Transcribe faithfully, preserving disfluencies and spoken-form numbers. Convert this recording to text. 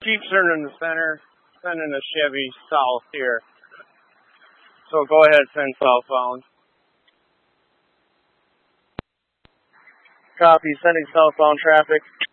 Keep turning the center, sending the Chevy south here. So go ahead, send southbound. Copy, sending southbound traffic.